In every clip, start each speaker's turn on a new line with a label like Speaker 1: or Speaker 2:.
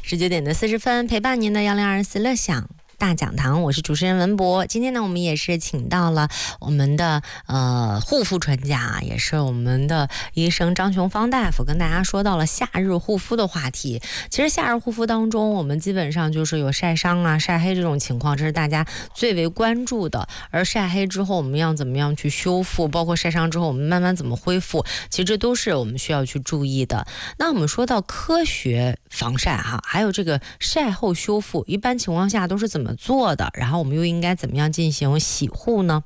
Speaker 1: 19点的40分，陪伴您的1024乐享大讲堂，我是主持人文博。今天呢，我们也是请到了我们的护肤专家，也是我们的医生张雄芳大夫，跟大家说到了夏日护肤的话题。其实夏日护肤当中，我们基本上就是有晒伤啊、晒黑这种情况，这是大家最为关注的。而晒黑之后，我们要怎么样去修复，包括晒伤之后我们慢慢怎么恢复，其实这都是我们需要去注意的。那我们说到科学防晒哈，还有这个晒后修复，一般情况下都是怎么做的？然后我们又应该怎么样进行洗护呢？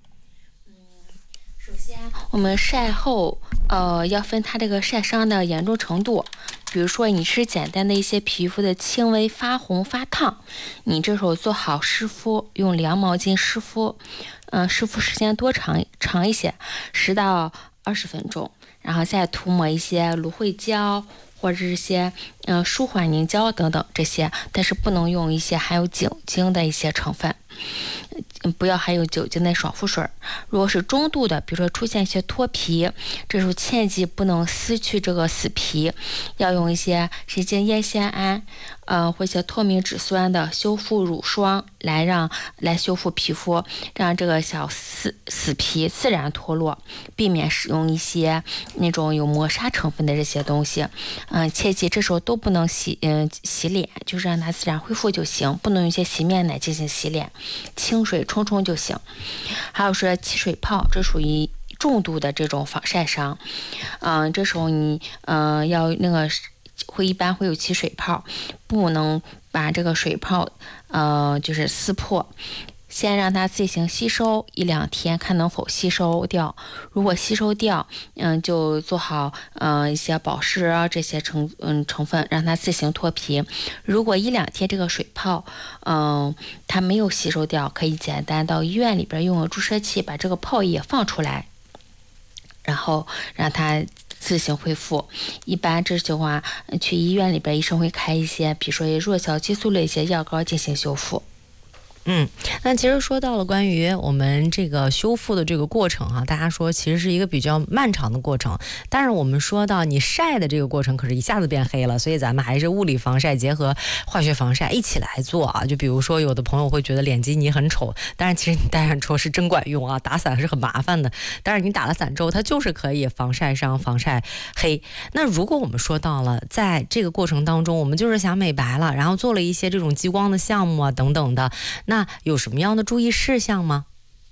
Speaker 2: 首先我们晒后要分它这个晒伤的严重程度。比如说你是简单的一些皮肤的轻微发红发烫，你这时候做好湿敷，用凉毛巾湿敷，湿敷时间多长一些，10到20分钟，然后再涂抹一些芦荟胶或者是一些舒缓凝胶等等这些，但是不能用一些含有酒精的一些成分，不要含有酒精的爽肤水。如果是中度的，比如说出现一些脱皮，这时候切记不能撕去这个死皮，要用一些神经烟酰胺或者透明质酸的修复乳霜来修复皮肤，让这个小死皮自然脱落，避免使用一些那种有磨砂成分的这些东西。切记这时候都不能洗脸，就是让它自然恢复就行，不能用一些洗面奶进行洗脸，清水冲冲就行。还有说起水泡，这属于重度的这种防晒伤，这时候你要那个一般会有起水泡，不能把这个水泡就是撕破，先让它自行吸收1-2天，看能否吸收掉。如果吸收掉，就做好一些保湿啊这些成分，让它自行脱皮。如果1-2天这个水泡它没有吸收掉，可以简单到医院里边用个注射器把这个泡液放出来，然后让它自行恢复。一般这情况去医院里边医生会开一些比如说弱小激素类一些药膏进行修复。
Speaker 1: 那其实说到了关于我们这个修复的这个过程大家说其实是一个比较漫长的过程，但是我们说到你晒的这个过程可是一下子变黑了，所以咱们还是物理防晒结合化学防晒一起来做啊。就比如说有的朋友会觉得脸基尼很丑，但是其实你戴上之后是真管用啊，打伞是很麻烦的，但是你打了伞之后它就是可以防晒伤防晒黑。那如果我们说到了在这个过程当中我们就是想美白了，然后做了一些这种激光的项目啊等等的，那有什么样的注意事项吗？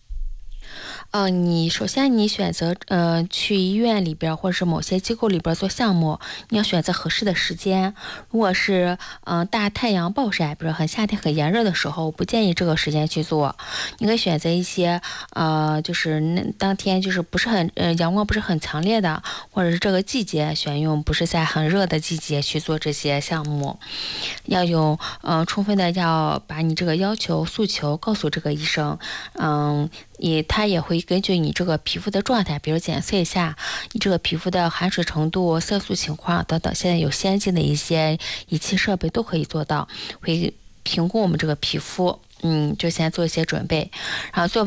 Speaker 2: 你首先你选择去医院里边或者是某些机构里边做项目，你要选择合适的时间。如果是大太阳暴晒，比如很夏天很炎热的时候，不建议这个时间去做。你可以选择一些就是当天就是不是很阳光不是很强烈的，或者是这个季节选用不是在很热的季节去做这些项目。要用充分的要把你这个要求诉求告诉这个医生，他也会根据你这个皮肤的状态，比如检测一下你这个皮肤的含水程度、色素情况等等，现在有先进的一些仪器设备都可以做到，会评估我们这个皮肤，就先做一些准备。然后做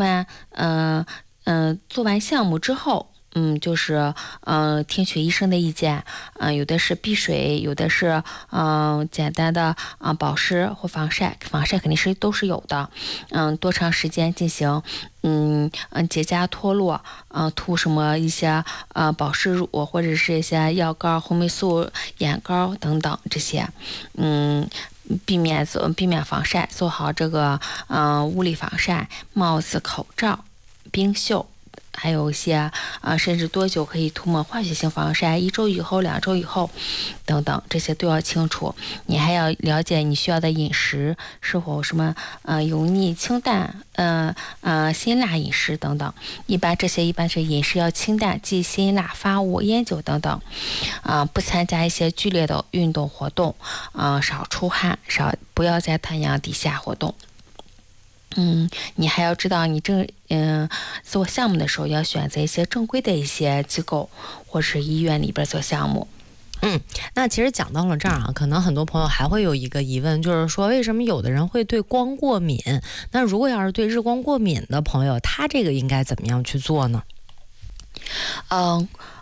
Speaker 2: 完项目之后，就是听取医生的意见，有的是避水，有的是简单的保湿或防晒肯定是都是有的。多长时间进行结痂脱落，涂什么一些保湿乳或者是一些药膏、红霉素眼膏等等这些，避免防晒，做好这个物理防晒，帽子、口罩、冰袖。还有一些甚至多久可以涂抹化学性防晒，1周以后、2周以后等等，这些都要清楚。你还要了解你需要的饮食是否什么油腻、清淡、辛辣饮食等等。一般是饮食要清淡，忌辛辣、发物、烟酒等等。不参加一些剧烈的运动活动，少出汗，不要在太阳底下活动。你还要知道你做项目的时候要选择一些正规的一些机构或是医院里边做项目。
Speaker 1: 那其实讲到了这儿可能很多朋友还会有一个疑问，就是说为什么有的人会对光过敏？那如果要是对日光过敏的朋友，他这个应该怎么样去做呢？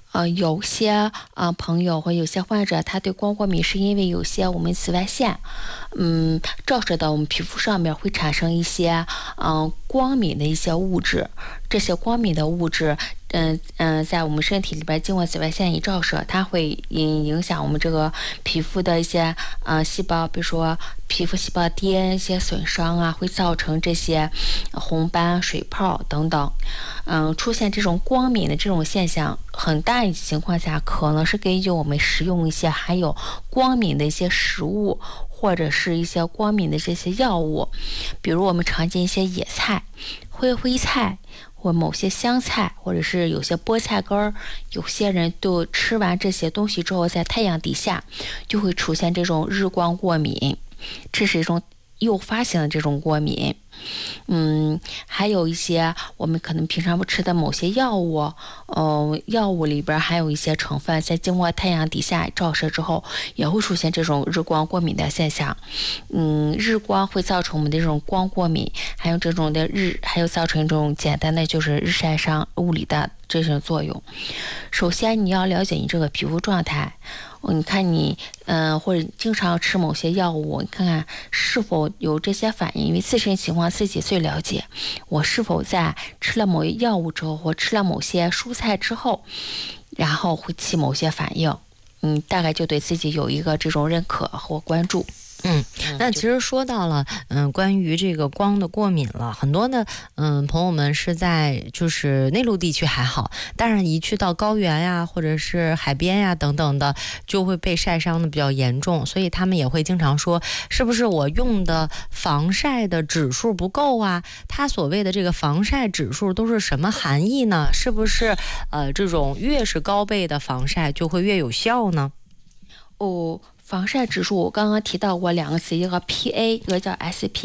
Speaker 2: 有些朋友或有些患者，他对光过敏是因为有些我们紫外线，照射到我们皮肤上面会产生一些光敏的一些物质，这些光敏的物质。在我们身体里边经过紫外线一照射，它会影响我们这个皮肤的一些细胞，比如说皮肤细胞 DNA 一些损伤啊，会造成这些红斑、水泡等等。出现这种光敏的这种现象，很大一情况下可能是根据我们食用一些含有光敏的一些食物，或者是一些光敏的这些药物，比如我们常见一些野菜、灰菜。或某些香菜，或者是有些菠菜根儿，有些人都吃完这些东西之后，在太阳底下就会出现这种日光过敏，这是一种诱发性的这种过敏。还有一些我们可能平常不吃的某些药物，药物里边还有一些成分在经过太阳底下照射之后，也会出现这种日光过敏的现象。日光会造成我们的这种光过敏，还有这种的还有造成一种简单的就是日晒伤物理的这种作用。首先你要了解你这个皮肤状态。你看你或者经常吃某些药物，你看看是否有这些反应，因为自身情况自己最了解。我是否在吃了某些药物之后，或吃了某些蔬菜之后，然后会起某些反应，大概就对自己有一个这种认可或关注。
Speaker 1: 那其实说到了关于这个光的过敏了，很多的朋友们是在就是内陆地区还好，但是一去到高原呀或者是海边呀等等的，就会被晒伤的比较严重，所以他们也会经常说，是不是我用的防晒的指数不够啊？他所谓的这个防晒指数都是什么含义呢？是不是这种越是高倍的防晒就会越有效呢？
Speaker 2: 防晒指数我刚刚提到过两个词，一个 PA， 一个叫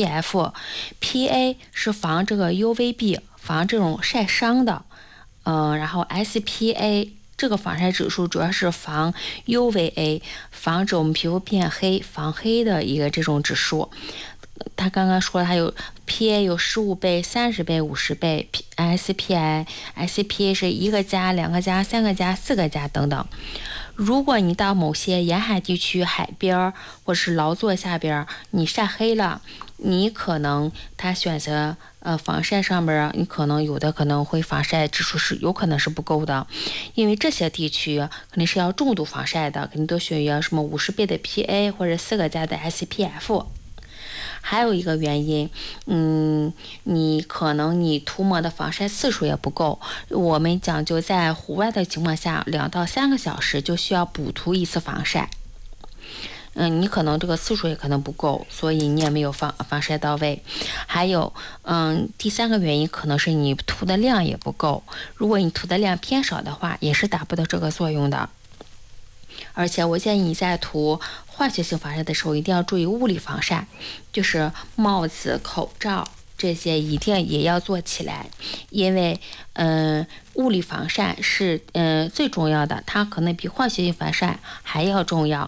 Speaker 2: SPF。PA 是防这个 UVB， 防这种晒伤的，然后 SPA 这个防晒指数主要是防 UVA， 防止我们皮肤变黑、防黑的一个这种指数。他刚刚说它有 PA 有15倍、30倍、50倍 ，SPA 是1个加、2个加、3个加、4个加等等。如果你到某些沿海地区、海边或是劳作下边，你晒黑了，你可能他选择防晒上边，你可能有的可能会防晒指数是有可能是不够的，因为这些地区肯定是要重度防晒的，肯定都需要什么50倍的 PA 或者4个加的 SPF。还有一个原因，你可能你涂抹的防晒次数也不够。我们讲究在户外的情况下，2到3个小时就需要补涂一次防晒。你可能这个次数也可能不够，所以你也没有防晒到位。还有，第3个原因可能是你涂的量也不够。如果你涂的量偏少的话，也是达不到这个作用的。而且我建议你在涂化学性防晒的时候，一定要注意物理防晒，就是帽子、口罩这些一定也要做起来，因为物理防晒是最重要的，它可能比化学性防晒还要重要。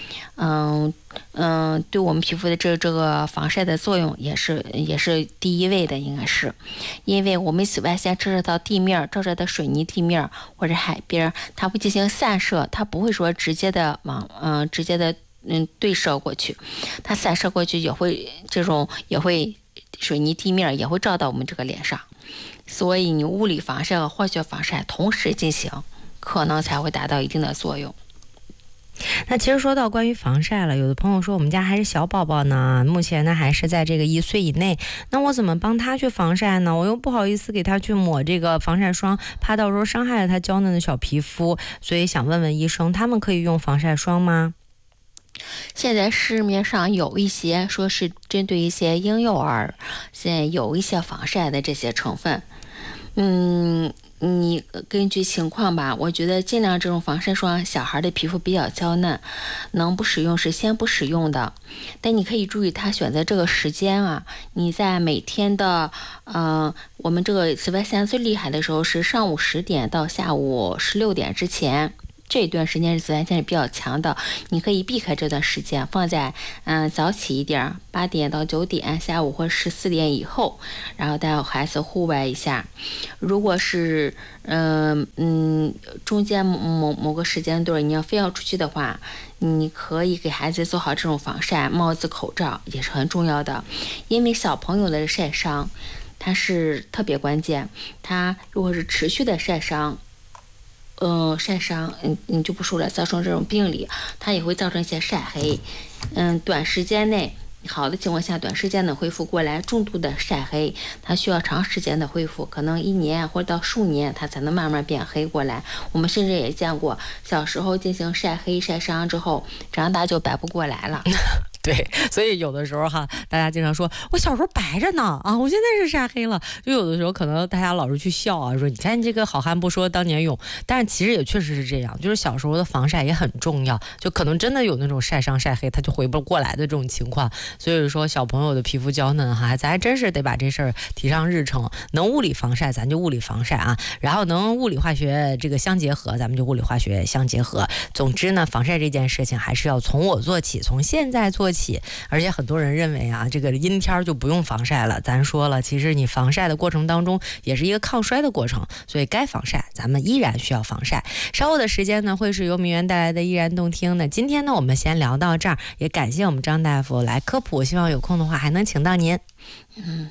Speaker 2: 对我们皮肤的这个防晒的作用也是第一位的，应该是，因为我们紫外线照射到地面，照射到水泥地面或者海边，它会进行散射，它不会说直接的对射过去，它散射过去也会水泥地面也会照到我们这个脸上，所以你物理防晒和化学防晒同时进行，可能才会达到一定的作用。
Speaker 1: 那其实说到关于防晒了，有的朋友说我们家还是小宝宝呢，目前呢还是在这个1岁以内，那我怎么帮他去防晒呢？我又不好意思给他去抹这个防晒霜，怕到时候伤害了他娇嫩的小皮肤，所以想问问医生，他们可以用防晒霜吗？
Speaker 2: 现在市面上有一些说是针对一些婴幼儿，现在有一些防晒的这些成分，你根据情况吧，我觉得尽量这种防晒霜，小孩的皮肤比较娇嫩，能不使用是先不使用的。但你可以注意他选择这个时间啊，你在每天的我们这个紫外线最厉害的时候是上午10点到下午16点之前。 这段时间是紫外线是比较强的，你可以避开这段时间，放在早起一点，8点到9点，下午或14点以后，然后带孩子户外一下。如果是中间某个时间段你要非要出去的话，你可以给孩子做好这种防晒，帽子、口罩也是很重要的，因为小朋友的晒伤，它是特别关键，它如果是持续的晒伤。晒伤，你就不说了，造成这种病理，它也会造成一些晒黑。短时间内好的情况下，短时间的恢复过来，重度的晒黑，它需要长时间的恢复，可能1年或者到数年，它才能慢慢变黑过来。我们甚至也见过，小时候进行晒黑晒伤之后，长大就白不过来了。
Speaker 1: 对，所以有的时候哈，大家经常说我小时候白着呢啊，我现在是晒黑了。就有的时候可能大家老是去笑啊，说你看这个好汉不说当年勇，但是其实也确实是这样，就是小时候的防晒也很重要，就可能真的有那种晒伤晒黑他就回不过来的这种情况。所以说小朋友的皮肤娇嫩哈，咱还真是得把这事儿提上日程，能物理防晒咱就物理防晒啊，然后能物理化学这个相结合，咱们就物理化学相结合。总之呢，防晒这件事情还是要从我做起，从现在做起。而且很多人认为啊，这个阴天就不用防晒了。咱说了，其实你防晒的过程当中也是一个抗衰的过程，所以该防晒咱们依然需要防晒。稍后的时间呢，会是由明媛带来的依然动听的。今天呢，我们先聊到这儿，也感谢我们张大夫来科普，希望有空的话还能请到您。